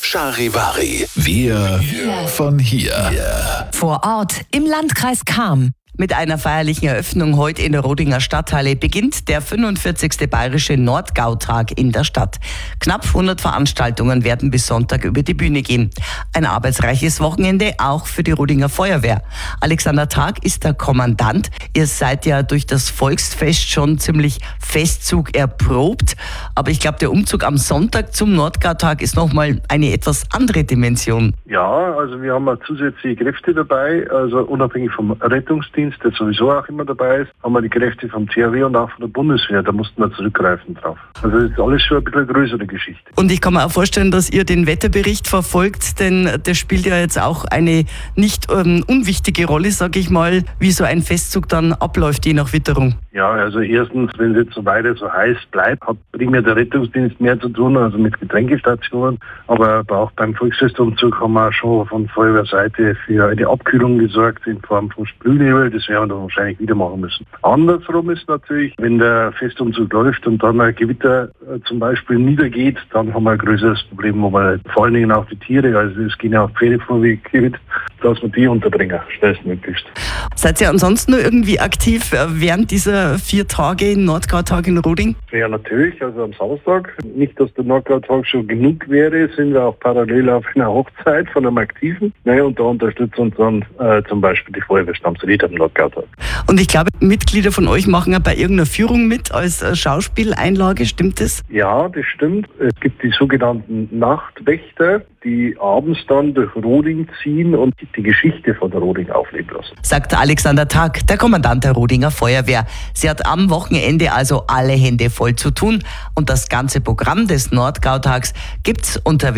Charivari. Wir von hier. Vor Ort im Landkreis Cham. Mit einer feierlichen Eröffnung heute in der Rodinger Stadthalle beginnt der 45. Bayerische Nordgautag in der Stadt. Knapp 100 Veranstaltungen werden bis Sonntag über die Bühne gehen. Ein arbeitsreiches Wochenende auch für die Rodinger Feuerwehr. Alexander Tag ist der Kommandant. Ihr seid ja durch das Volksfest schon ziemlich Festzug erprobt. Aber ich glaube, der Umzug am Sonntag zum Nordgautag ist nochmal eine etwas andere Dimension. Ja, also wir haben auch zusätzliche Kräfte dabei, also unabhängig vom Rettungsdienst, der sowieso auch immer dabei ist, haben wir die Kräfte vom THW und auch von der Bundeswehr, da mussten wir zurückgreifen drauf. Also das ist alles schon ein bisschen eine größere Geschichte. Und ich kann mir auch vorstellen, dass ihr den Wetterbericht verfolgt, denn der spielt ja jetzt auch eine nicht unwichtige Rolle, sage ich mal, wie so ein Festzug dann abläuft, je nach Witterung. Ja, also erstens, wenn es jetzt so weiter so heiß bleibt, hat primär der Rettungsdienst mehr zu tun, also mit Getränkestationen. Aber auch beim Volksfestumzug haben wir schon von Feuerwehrseite für eine Abkühlung gesorgt in Form von Sprühnebel. Das werden wir dann wahrscheinlich wieder machen müssen. Andersrum ist natürlich, wenn der Festumzug läuft und dann ein Gewitter zum Beispiel niedergeht, dann haben wir ein größeres Problem, wo wir vor allen Dingen auch die Tiere, also es gehen ja auch Pferde vor wie Gewitter, dass wir die unterbringen, schnellstmöglichst. Seid ihr ansonsten nur irgendwie aktiv während dieser 4 Tage Nordgautag in Roding? Ja, natürlich, also am Samstag. Nicht, dass der Nordgautag schon genug wäre, sind wir auch parallel auf einer Hochzeit von einem Aktiven. Und da unterstützt uns dann zum Beispiel die Feuerwehrstammslied am Nordgautag. Und ich glaube, Mitglieder von euch machen ja bei irgendeiner Führung mit als Schauspieleinlage, stimmt das? Ja, das stimmt. Es gibt die sogenannten Nachtwächter, die abends dann durch Roding ziehen und die Geschichte von der Roding aufleben lassen. Sagt Alexander Tag, der Kommandant der Rodinger Feuerwehr. Sie hat am Wochenende also alle Hände voll zu tun und das ganze Programm des Nordgautags gibt's unter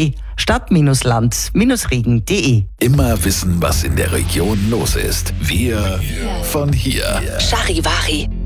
www.stadt-land-regen.de. Immer wissen, was in der Region los ist. Wir von hier. Charivari.